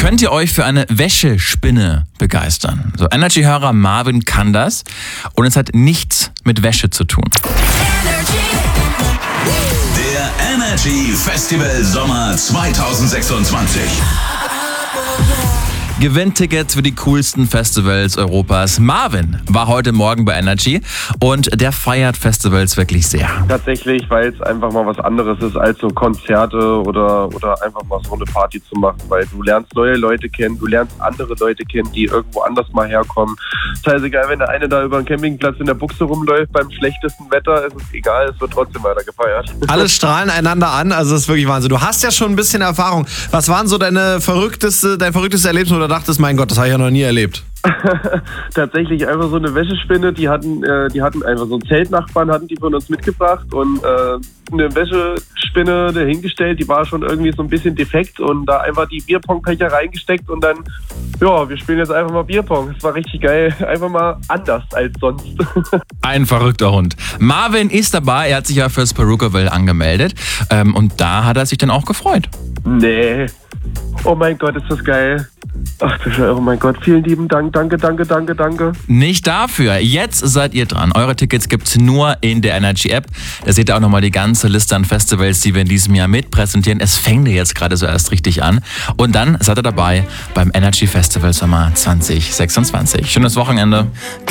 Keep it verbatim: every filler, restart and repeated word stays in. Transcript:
Könnt ihr euch für eine Wäschespinne begeistern? So, Energy-Hörer Marvin kann das und es hat nichts mit Wäsche zu tun. Der Energy Festival Sommer zwanzig sechsundzwanzig. Gewinnt Tickets für die coolsten Festivals Europas. Marvin war heute Morgen bei Energy und der feiert Festivals wirklich sehr. Tatsächlich, weil es einfach mal was anderes ist als so Konzerte oder, oder einfach mal so eine Party zu machen, weil du lernst neue Leute kennen, du lernst andere Leute kennen, die irgendwo anders mal herkommen. Scheißegal, wenn der eine da über den Campingplatz in der Buchse rumläuft beim schlechtesten Wetter, ist es egal, es wird trotzdem weiter gefeiert. Alle strahlen einander an, also das ist wirklich Wahnsinn. Du hast ja schon ein bisschen Erfahrung. Was waren so deine verrückteste, dein verrücktestes Erlebnis, wo du dachtest, mein Gott, das habe ich ja noch nie erlebt? Tatsächlich einfach so eine Wäschespinne, die hatten, äh, die hatten einfach so einen Zeltnachbarn, hatten die von uns mitgebracht und äh, eine Wäschespinne dahingestellt, die war schon irgendwie so ein bisschen defekt und da einfach die Bierpongbecher reingesteckt und dann, ja, wir spielen jetzt einfach mal Bierpong. Das war richtig geil, einfach mal anders als sonst. Ein verrückter Hund. Marvin ist dabei, er hat sich ja fürs Perukaville angemeldet ähm, und da hat er sich dann auch gefreut. Nee, oh mein Gott, ist das geil. Ach, das ist, oh mein Gott, vielen lieben Dank, danke, danke, danke, danke. Nicht dafür. Jetzt seid ihr dran. Eure Tickets gibt's nur in der Energy App. Da seht ihr auch nochmal die ganze Liste an Festivals, die wir in diesem Jahr mitpräsentieren. Es fängt jetzt gerade so erst richtig an. Und dann seid ihr dabei beim Energy Festival Sommer zwanzig sechsundzwanzig. Schönes Wochenende.